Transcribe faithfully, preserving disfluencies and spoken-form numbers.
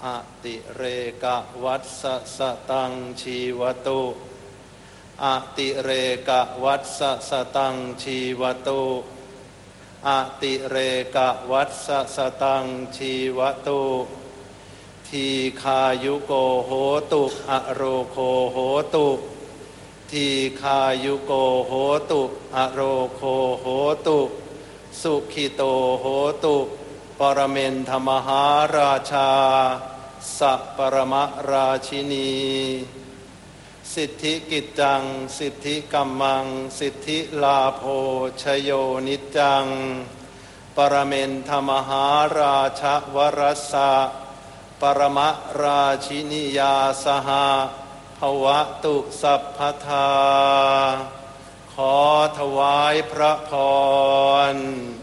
อติเรกวัสสะสตังชีวตุอติเรกวัสสะสตังชีวตุอติเรกวัสสะสตังชีวตุทีคายุโกโหตุอโรโคโหตุทีคายุโกโหตุอโรโคโหตุสุขิโตโหตุปรเมนธมหาราชาสัพปรมราชินีสิทธิกิจจังสิทธิกัมมังสิทธิลาโภชโยนิจจังปรเมนธมหาราชวรัสสะปรมราชินียาสหภวตุสัพพทาขอถวายพระพร